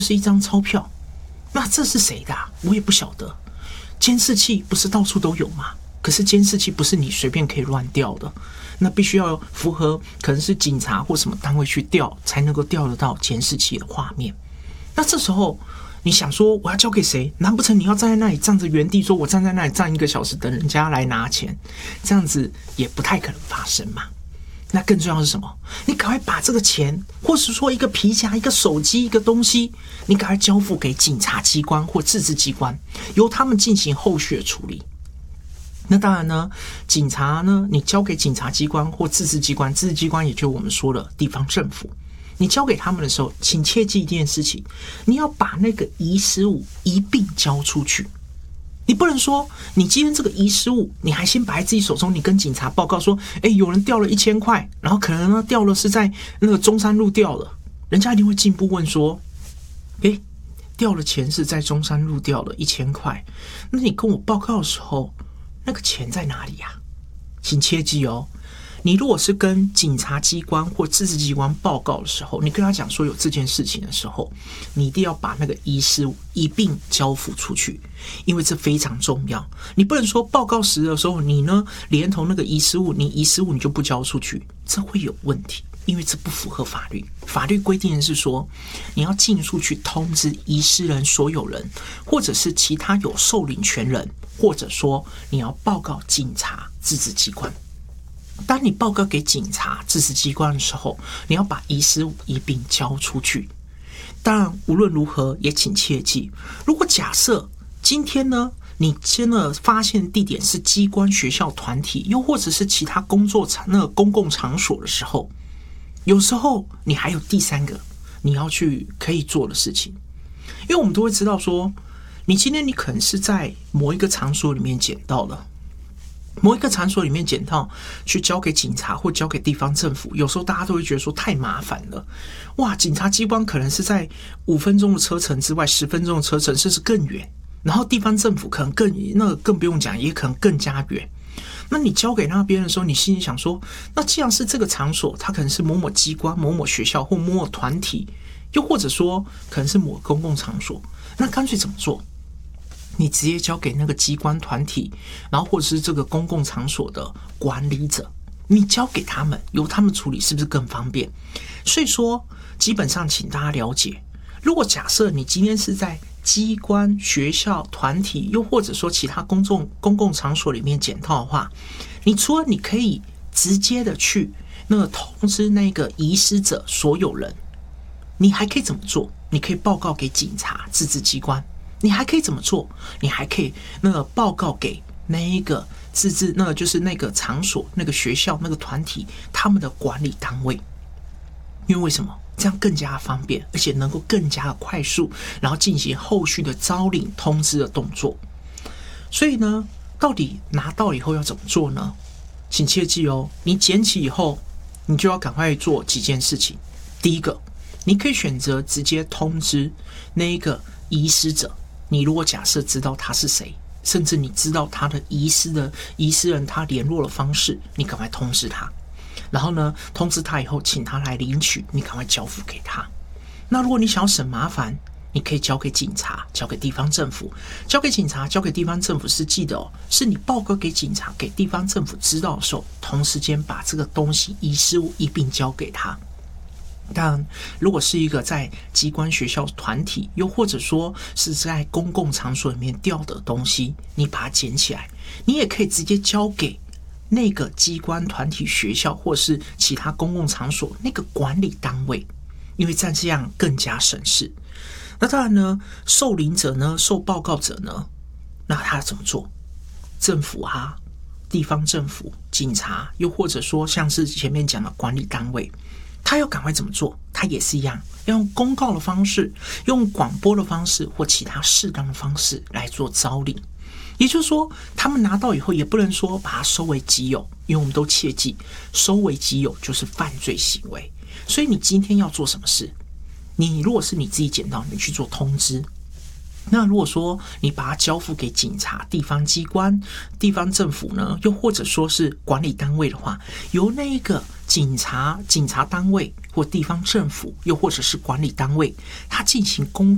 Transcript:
是一张钞票，那这是谁的我也不晓得。监视器不是到处都有吗？可是监视器不是你随便可以乱调的，那必须要符合可能是警察或什么单位去调，才能够调得到监视器的画面。那这时候你想说我要交给谁？难不成你要站在那里站着原地，说我站在那里站1个小时等人家来拿钱？这样子也不太可能发生嘛。那更重要的是什么？你赶快把这个钱，或是说一个皮夹、一个手机、一个东西，你赶快交付给警察机关或自治机关，由他们进行后续的处理。那当然呢，警察呢，你交给警察机关或自治机关，自治机关也就是我们说的地方政府，你交给他们的时候，请切记一件事情，你要把那个遗失物一并交出去。你不能说你今天这个遗失物你还先摆在自己手中，你跟警察报告说有人掉了1000块，然后可能呢掉了是在那个中山路掉了，人家一定会进一步问说掉了钱是在中山路掉了1000块，那你跟我报告的时候那个钱在哪里呀？请切记哦，你如果是跟警察机关或自治机关报告的时候，你跟他讲说有这件事情的时候，你一定要把那个遗失物一并交付出去，因为这非常重要。你不能说报告时的时候，你呢连同那个遗失物，你就不交出去，这会有问题，因为这不符合法律。法律规定的是说，你要尽速去通知遗失人所有人，或者是其他有受领权人，或者说你要报告警察、自治机关。当你报告给警察、自治机关的时候，你要把遗失物一并交出去。当然，无论如何也请切记，如果假设今天呢，你真的发现地点是机关、学校、团体，又或者是其他公共场所的时候，有时候你还有第三个你要去可以做的事情。因为我们都会知道说，你今天你可能是在某一个场所里面捡到了，某一个场所里面捡到，去交给警察或交给地方政府，有时候大家都会觉得说太麻烦了。哇，警察机关可能是在5分钟的车程之外，10分钟的车程，甚至更远。然后地方政府可能更不用讲，也可能更加远。那你交给那边的时候，你心里想说，那既然是这个场所，它可能是某某机关、某某学校或某某团体，又或者说可能是某公共场所，那干脆怎么做？你直接交给那个机关团体，然后或者是这个公共场所的管理者，你交给他们，由他们处理，是不是更方便？所以说，基本上请大家了解，如果假设你今天是在机关、学校、团体，又或者说其他公共场所里面捡到的话，你除了你可以直接的去通知那个遗失者所有人，你还可以怎么做？你可以报告给警察、自治机关。你还可以怎么做？你还可以报告给那一个自治，就是那个场所、那个学校、那个团体他们的管理单位。因为为什么？这样更加方便，而且能够更加的快速，然后进行后续的招领通知的动作。所以呢，到底拿到以后要怎么做呢？请切记哦，你捡起以后，你就要赶快做几件事情。第一个，你可以选择直接通知那一个遗失者。你如果假设知道他是谁，甚至你知道他的遗失人他联络的方式，你赶快通知他。然后呢，通知他以后，请他来领取，你赶快交付给他。那如果你想要省麻烦，你可以交给警察，交给地方政府。交给警察，交给地方政府是记得哦，是你报告给警察、给地方政府知道的时候，同时间把这个东西遗失物一并交给他。当然，如果是一个在机关、学校、团体，又或者说是在公共场所里面掉的东西，你把它捡起来，你也可以直接交给那个机关、团体、学校或是其他公共场所那个管理单位，因为这样更加省事。那当然呢，受领者呢、受报告者呢，那他怎么做？政府啊、地方政府、警察，又或者说像是前面讲的管理单位，他要赶快怎么做？他也是一样，要用公告的方式、用广播的方式或其他适当的方式来做招领。也就是说，他们拿到以后也不能说把它收为己有，因为我们都切记，收为己有就是犯罪行为。所以你今天要做什么事？你如果是你自己捡到，你去做通知。那如果说你把它交付给警察、地方机关、地方政府呢，又或者说是管理单位的话，由那一个警察单位或地方政府，又或者是管理单位，它进行公